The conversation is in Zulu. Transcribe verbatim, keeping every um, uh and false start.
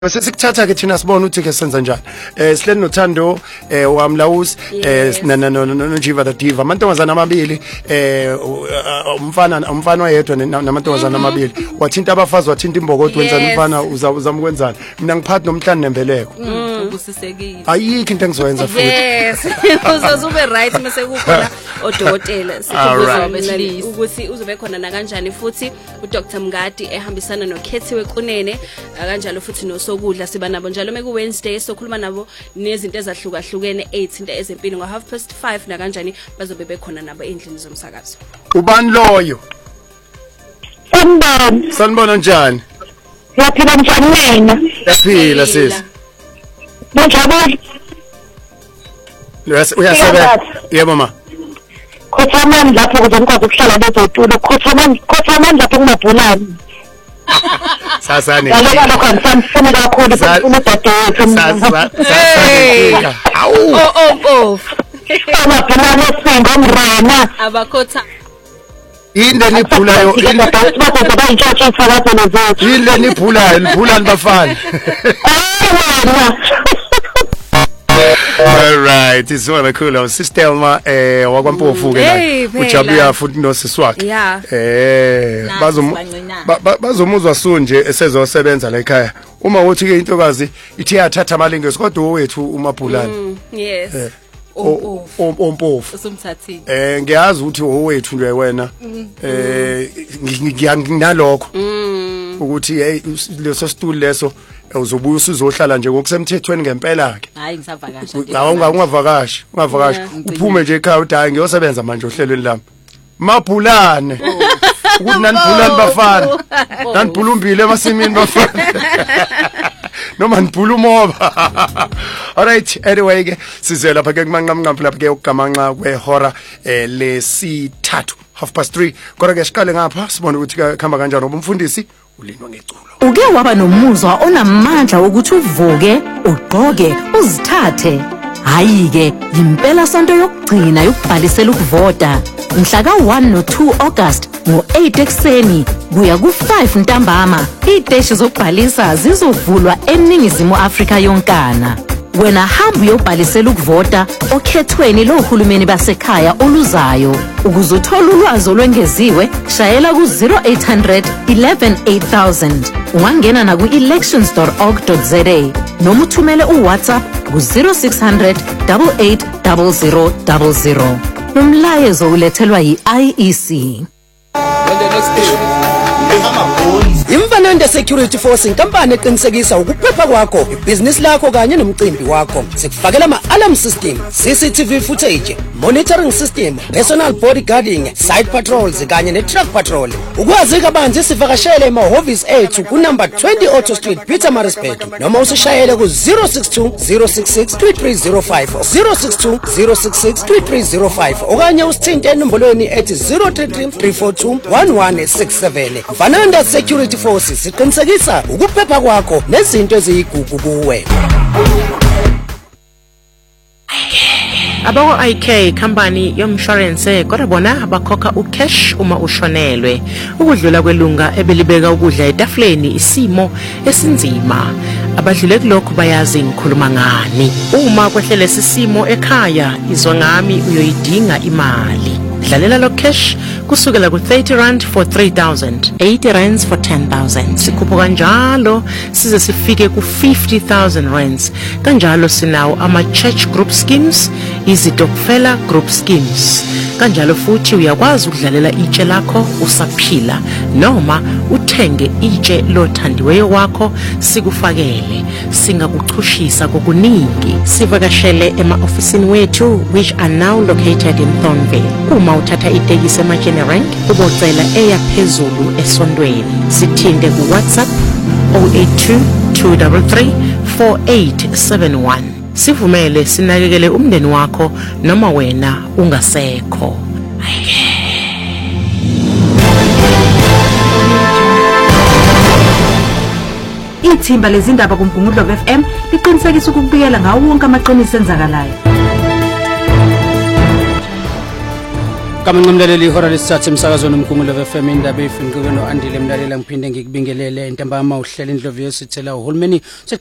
Bese sikuthatha ke thina sibona ukuthi ke senza njani. Eh sileni noThando eh wamlawuzi eh na no no Jiva the Diva. Amantombazana amabili eh umfana umfana oyedwa namantombazana amabili. Wathinta abafazi wathinta imbokodo wenzani umfana uzama ukwenzani. Mina ngiphathi nomhlanje nembeleko. Ubusisekile. Ayikho into engizoyenza futhi. Yes. Uzozube right mase kukhona odokotela sikubuzwa ukuthi uzobe khona na kanjani futhi uDr Mngadi ehambisana noKhethiwe Kunene kanjalo futhi no sokudla siba nabo njalo meku Wednesday sokhuluma nabo nezinto ezahlukahlukene ezithinta ezempilo ngo half past five na kanjani bazobe bekhona nabo endlini zomsakazo. Ubani loyo? Sanibona. Sanibona njani? Yaphila njani mina? Yaphila sisi. Bonjabule. Yes, uyasebenza. Yebo mama. Khothamani lapho ukuze ngikwazi ukuhlala bezotulo. Khothamani, khothamani lapho kumabhulani. Sasane. Yaloba lokho ngisamfuna kakhulu ufuna udadewethu. Sasane. Awu. Oh oh oh. Amabhulani esinga ngirana. Abakhotha. Yinde niphulayo. Yinde niphulayo, niphulani bafana. All right, isona cool. Sister Elma eh wakwaMpofu ke la. Ujabuya futhi nosiswakhe. Eh bazom bazomuzwa sunje esezosebenza la ekhaya. Uma uthi ke intokazi ithi yathatha amalinge kodwa owethu uMabhulani. Yes. Ompofu. Usumthathile. Eh ngiyazi ukuthi owethu nje wena. Eh nginalokho. Ukuthi hey leso stool leso uzobuya usizohlala nje ngokusemthethweni ngempela ke. Hayi ngisavakasha. Hawu ungavakashi, ungavakashi. Uphume nje ekhaya uthi hayi ngiyosebenza manje ohlelweni lami. Mabhulane. Ukuthi nanibhulani bafana. Nanibhulumbile emasimini bafana. Noma nibhula umoba. All right, anyway ke size lapha ke kumanqamnqampu lapha ke ukugamanxa kwehora eh lesithathu half past three. Kodwa ke siqale ngapha sibone ukuthi khamba kanjani ubumfundisi ulinwa ngeculo. Uke waba nomuzwa onamandla ukuthi uvuke, ugqoke, uzithathe. Hayi ke, impela sonto yokugcina yokubhalisela ukuvota. Mhla ka one no two August ngo eight ekseni kuya ku five ntambama. Iteshi zokubhalisa zizovulwa eningizimu Afrika yonkana. Wena hamba uyobhalisela ukuvota okhethweni lohulumeni basekhaya oluzayo. Ukuzothola ulwazi olwengeziwe, shayela ku zero eight hundred eleven eight thousand. Ungangena na ku elections dot org dot za noma uthumele uWhatsApp ku zero six hundred eight eight zero zero zero zero. Nomlayezo ulethelwa yi-I E C. Imfanende Security Force inkampani eqinisekisa ukuphepha kwakho, ibhizinisi lakho kanye nomcimbi wakho. Sikufakela ama-alarm system, C C T V footage, monitoring system, personal bodyguarding, site patrols kanye ne-truck patrol. Ukwazi kabanzi sivakashele emahhovisi ethu ku number twenty Auto Street, Pietermaritzburg, noma usishayele ku zero six two zero six six three three zero five zero six two zero six six three three zero five okanye usithinte enombolweni ethi zero three three three four two one one six seven. Mfanende Security Force siqinisekisa ukuphepha kwakho nezinto eziyigugu kuwe. Abako I K company yomshwarense kodwa bona bakhokha ucash uma ushonelwe. Ukudlula kwelunga ebelibeka ukudla etafuleni isimo esinzima. Abadlule kulokho bayazi ngikhuluma ngani. Uma kwehlele sisimo ekhaya izwa ngami uyoyidinga imali. Dlalela lo cash kusukela ku thirty rand for three thousand, eighty rands for ten thousand. Sikhupho kanjalo size sifike ku fifty thousand rands. Kanjalo sinawo ama church group schemes, izitokfela group schemes. Kanjalo futhi uyakwazi ukudlalela itshe lakho usaphila noma uthenge itshe lothandiweyo wakho sikufakele. Singakuxhushisa kokuningi. Sivakashele ema-ofisini wethu which are now located in Thornville. Uma uthatha itekisi ema-General ubocela eya phezulu esondweni. Sithinde ku WhatsApp zero eight two two three three four eight seven one. Sivumele sinakekele umndeni wakho noma wena ungasekho. Ithimba lezindaba kuMgungundlo F M liqinisekisa ukubikela ngawo wonke amaqiniso enzakalayo. Kamanqamlaleli ihora lesithathu emsakazweni umgungulo F M indaba efinqike no Andile Mlalela ngiphinde ngikubingelele intambama uhlela indlovu yesithela uhulumeni